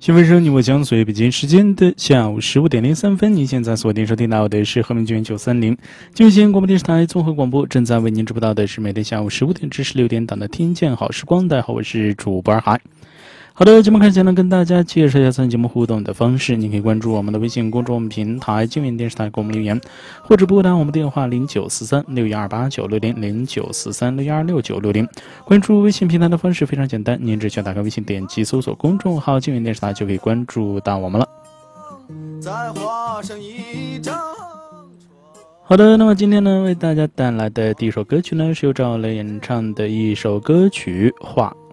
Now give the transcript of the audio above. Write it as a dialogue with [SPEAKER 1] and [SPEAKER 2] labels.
[SPEAKER 1] 新闻声你我将随北京时间的下午15:03，你现在锁定收听到的是和平剧院930金星广播电视台综合广播，正在为您直播到的是每天下午15点至16点档的听见好时光。大家好，我是主播二海。好的，节目开始前呢，跟大家介绍一下参与节目互动的方式。您可以关注我们的微信公众平台金源电视台给我们留言，或者拨打我们电话094361289600094361269660。关注微信平台的方式非常简单，您只需要打开微信，点击搜索公众号金源电视台就可以关注到我们了。再画上一张。好的，那么今天呢，为大家带来的第一首歌曲呢，是由赵雷演唱的一首歌曲《画